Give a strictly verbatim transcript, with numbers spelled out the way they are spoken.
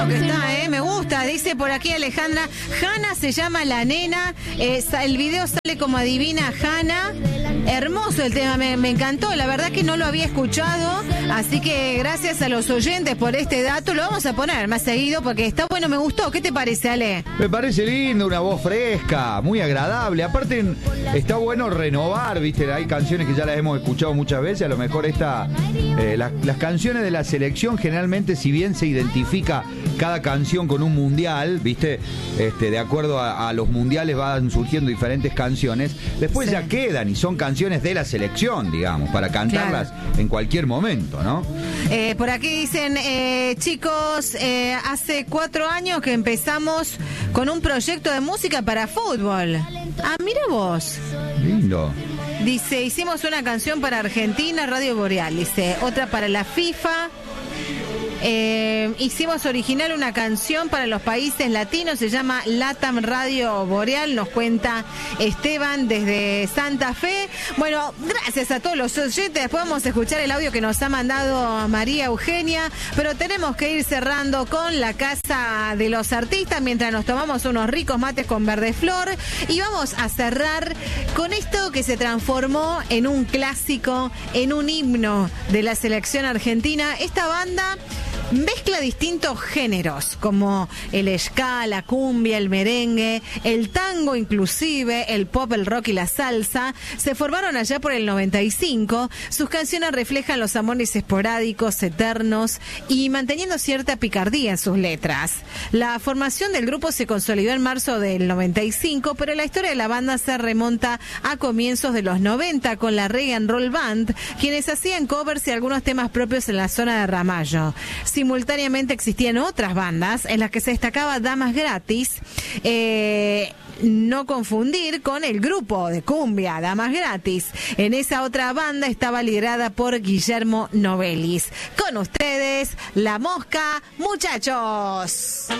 bueno que está, ¿eh? Me gusta. Dice por aquí Alejandra, Hanna se llama La Nena. Eh, el video sale como Adivina Hanna. Hermoso el tema, me, me encantó. La verdad que no lo había escuchado. Así que gracias a los oyentes por este dato. Lo vamos a poner más seguido porque está bueno, me gustó. ¿Qué te parece, Ale? Me parece lindo, una voz fresca, muy agradable. Aparte, está bueno renovar, ¿viste? Hay canciones que ya las hemos escuchado muchas veces. A lo mejor esta, eh, las, las canciones de la selección, generalmente, si bien se identifica cada canción con un mundial, ¿viste? Este, de acuerdo a, a los mundiales van surgiendo diferentes canciones. Después sí. ya quedan y son canciones de la selección, digamos, para cantarlas claro. en cualquier momento, ¿no? Eh, por aquí dicen, eh, chicos, eh, hace cuatro años que empezamos con un proyecto de música para fútbol. Ah, mira vos. Lindo. Dice, hicimos una canción para Argentina, Radio Boreal. Dice, otra para la FIFA. Eh, hicimos original una canción para los países latinos, se llama Latam Radio Boreal, nos cuenta Esteban desde Santa Fe. Bueno, gracias a todos los oyentes. Después vamos a escuchar el audio que nos ha mandado María Eugenia, pero tenemos que ir cerrando con la Casa de los Artistas mientras nos tomamos unos ricos mates con verde flor, y vamos a cerrar con esto que se transformó en un clásico, en un himno de la selección argentina. Esta banda mezcla distintos géneros, como el ska, la cumbia, el merengue, el tango inclusive, el pop, el rock y la salsa. Se formaron allá por el noventa y cinco. Sus canciones reflejan los amores esporádicos, eternos y manteniendo cierta picardía en sus letras. La formación del grupo se consolidó en marzo del noventa y cinco, pero la historia de la banda se remonta a comienzos de los noventa con la Reggae and Roll Band, quienes hacían covers y algunos temas propios en la zona de Ramallo. Simultáneamente existían otras bandas en las que se destacaba Damas Gratis, eh, no confundir con el grupo de cumbia Damas Gratis. En esa otra banda estaba liderada por Guillermo Novelis. Con ustedes, La Mosca, muchachos.